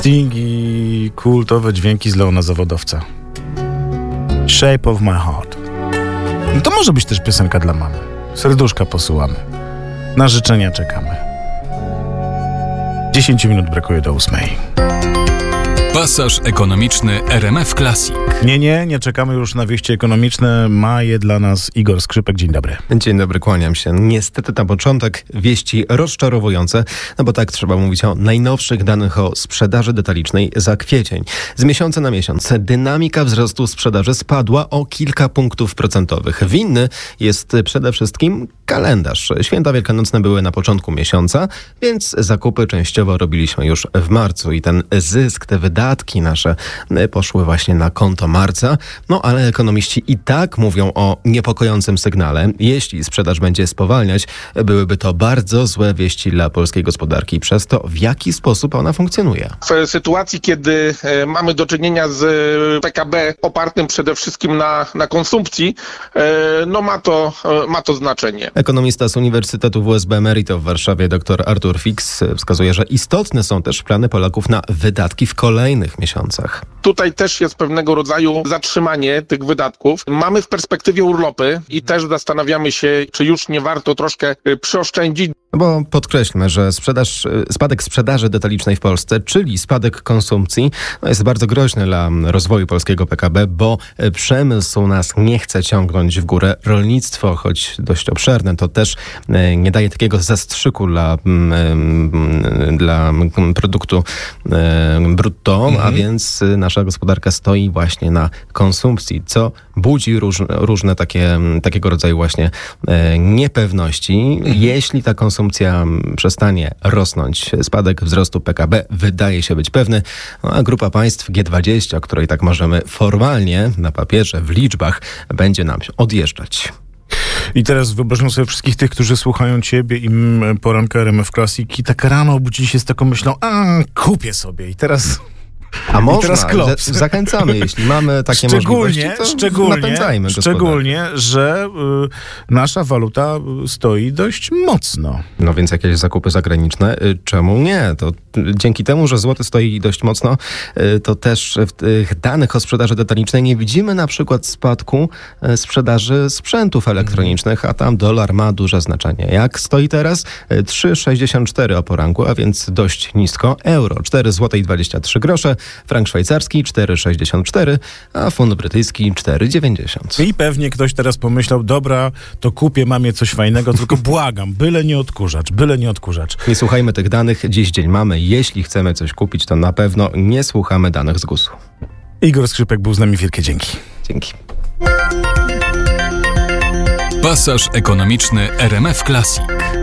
Sting i kultowe dźwięki z Leona Zawodowca. Shape of my heart. No to może być też piosenka dla mamy. Serduszka posyłamy. Na życzenia czekamy. 10 minut brakuje do 8. Pasaż ekonomiczny RMF Classic. Nie czekamy już na wieści ekonomiczne. Ma je dla nas Igor Skrzypek. Dzień dobry. Dzień dobry, kłaniam się. Niestety na początek wieści rozczarowujące, no bo tak trzeba mówić o najnowszych danych o sprzedaży detalicznej za kwiecień. Z miesiąca na miesiąc dynamika wzrostu sprzedaży spadła o kilka punktów procentowych. Winny jest przede wszystkim kalendarz. Święta wielkanocne były na początku miesiąca, więc zakupy częściowo robiliśmy już w marcu i ten zysk, te wydatki nasze poszły właśnie na konto marca. No ale ekonomiści i tak mówią o niepokojącym sygnale. Jeśli sprzedaż będzie spowalniać, byłyby to bardzo złe wieści dla polskiej gospodarki przez to, w jaki sposób ona funkcjonuje. W sytuacji, kiedy mamy do czynienia z PKB opartym przede wszystkim na konsumpcji, no ma to znaczenie. Ekonomista z Uniwersytetu WSB Emerito w Warszawie dr Artur Fix wskazuje, że istotne są też plany Polaków na wydatki w kolejnych miesiącach. Tutaj też jest pewnego rodzaju zatrzymanie tych wydatków. Mamy w perspektywie urlopy i też zastanawiamy się, czy już nie warto troszkę przyoszczędzić. Bo podkreślmy, że spadek sprzedaży detalicznej w Polsce, czyli spadek konsumpcji, jest bardzo groźny dla rozwoju polskiego PKB, bo przemysł nas nie chce ciągnąć w górę. Rolnictwo, choć dość obszerne, to też nie daje takiego zastrzyku dla produktu brutto, a więc nasza gospodarka stoi właśnie na konsumpcji, co budzi różne takiego rodzaju właśnie niepewności. Jeśli ta konsumpcja przestanie rosnąć, spadek wzrostu PKB wydaje się być pewny, a grupa państw G20, o której tak możemy formalnie na papierze, w liczbach, będzie nam odjeżdżać. I teraz wyobrażam sobie wszystkich tych, którzy słuchają ciebie i poranka RMF Classic i tak rano obudzili się z taką myślą, kupię sobie i teraz... A można, zachęcamy, jeśli mamy takie możliwości, to napędzajmy gospodarkę. Szczególnie, że nasza waluta stoi dość mocno. No więc jakieś zakupy zagraniczne, czemu nie? To dzięki temu, że złoty stoi dość mocno, to też w tych danych o sprzedaży detalicznej nie widzimy na przykład spadku sprzedaży sprzętów elektronicznych, a tam dolar ma duże znaczenie. Jak stoi teraz? 3,64 o poranku, a więc dość nisko. Euro 4,23 zł. Frank szwajcarski 4,64, a funt brytyjski 4,90. I pewnie ktoś teraz pomyślał, dobra, to kupię mamie coś fajnego, tylko błagam, byle nie odkurzacz. Nie słuchajmy tych danych, dziś dzień mamy. Jeśli chcemy coś kupić, to na pewno nie słuchamy danych z GUS-u. Igor Skrzypek był z nami, wielkie dzięki. Dzięki. Pasaż ekonomiczny RMF Classic.